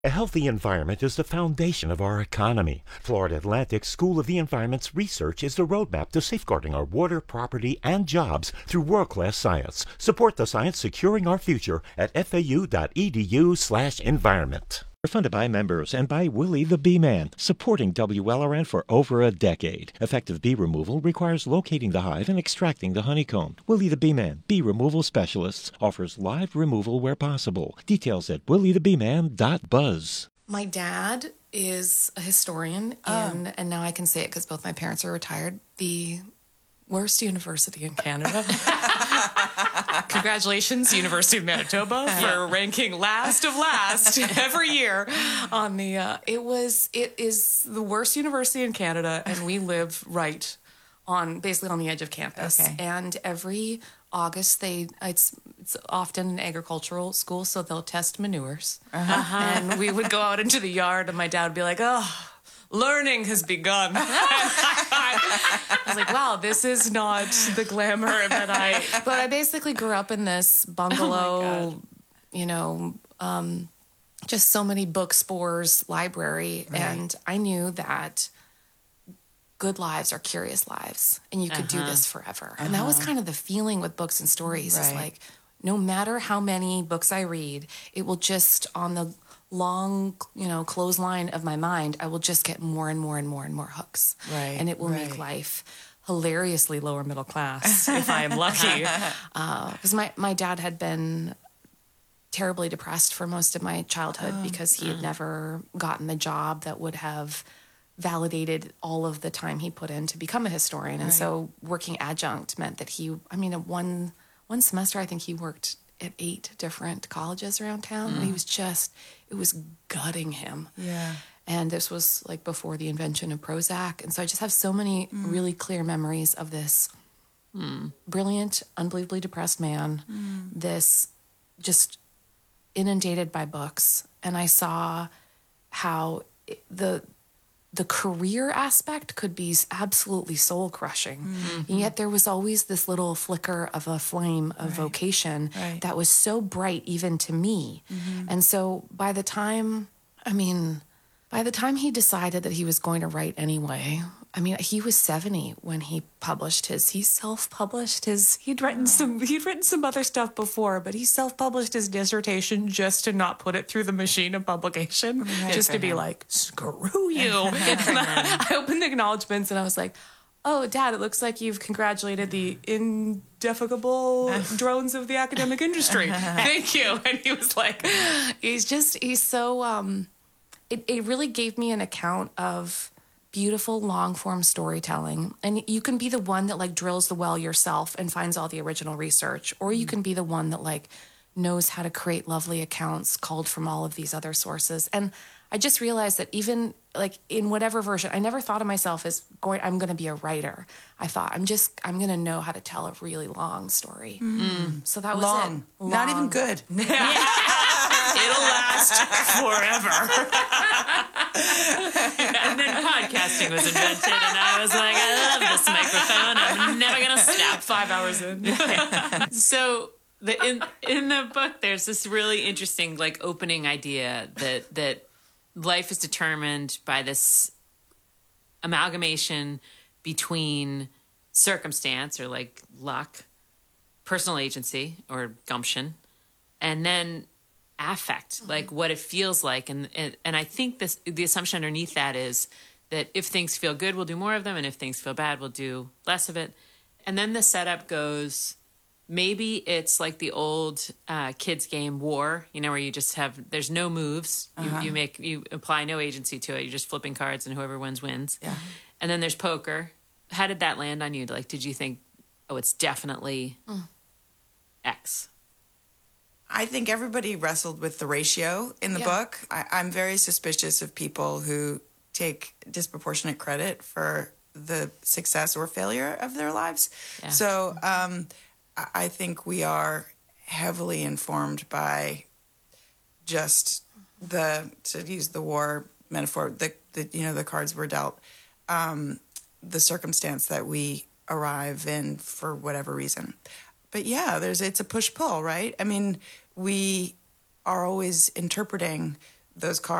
A healthy environment is the foundation of our economy. Florida Atlantic School of the Environment's research is the roadmap to safeguarding our water, property, and jobs through world-class science. Support the science securing our future at fau.edu/environment. Funded by members and by Willie the Bee Man, supporting WLRN for over a decade. Effective bee removal requires locating the hive and extracting the honeycomb. Willie the Bee Man, Bee Removal Specialists, offers live removal where possible. Details at williethebeeman.buzz. My dad is a historian, and now I can say it because both my parents are retired, the worst university in Canada. Congratulations, University of Manitoba, for ranking last of last every year on the. It is the worst university in Canada, and we live right basically on the edge of campus. Okay. And every August, it's often an agricultural school, so they'll test manures, and we would go out into the yard, and my dad would be like, "Oh, learning has begun." I was like, wow, this is not the glamour that but I basically grew up in this bungalow, just so many book spores, library. Right. And I knew that good lives are curious lives, and you could do this forever. And that was kind of the feeling with books and stories. Right. Is like, no matter how many books I read, it will just, on the long, clothesline of my mind, I will just get more and more and more and more hooks. Right. And it will make life hilariously lower middle class if I am lucky. Because my dad had been terribly depressed for most of my childhood because he had never gotten the job that would have validated all of the time he put in to become a historian. And so working adjunct meant that one semester, I think he worked at 8 different colleges around town. And it was gutting him. Yeah. And this was like before the invention of Prozac. And so I just have so many really clear memories of this brilliant, unbelievably depressed man, this just inundated by books. And I saw how the career aspect could be absolutely soul-crushing. Mm-hmm. And yet there was always this little flicker of a flame of vocation that was so bright even to me. Mm-hmm. And so by the time he decided that he was going to write anyway, he was 70 when he self-published his, he'd written some other stuff before, but he self-published his dissertation just to not put it through the machine of publication, just to be like, screw you. I opened the acknowledgments and I was like, oh, Dad, it looks like you've congratulated the indefatigable drones of the academic industry. Thank you. And he was like, he's so, it really gave me an account of beautiful long-form storytelling. And you can be the one that like drills the well yourself and finds all the original research, or you can be the one that like knows how to create lovely accounts culled from all of these other sources. And I just realized that even like in whatever version, I never thought of myself as I'm going to be a writer. I thought I'm going to know how to tell a really long story. Mm. So that was long. Long. Not even good. It'll last forever. And then podcasting was invented, and I was like, I love this microphone. I'm never going to stop. 5 hours in. So in the book, there's this really interesting like opening idea that life is determined by this amalgamation between circumstance or like luck, personal agency or gumption, and then affect, like what it feels like. And I think the assumption underneath that is that if things feel good, we'll do more of them. And if things feel bad, we'll do less of it. And then the setup goes, maybe it's like the old kids game War, where you just there's no moves. You apply no agency to it. You're just flipping cards and whoever wins. Yeah. And then there's poker. How did that land on you? Like, did you think, oh, it's definitely X? I think everybody wrestled with the ratio in the book. I'm very suspicious of people who take disproportionate credit for the success or failure of their lives. Yeah. So I think we are heavily informed by just to use the war metaphor, the cards were dealt, the circumstance that we arrive in for whatever reason. But yeah, it's a push-pull, right? I mean, we are always interpreting those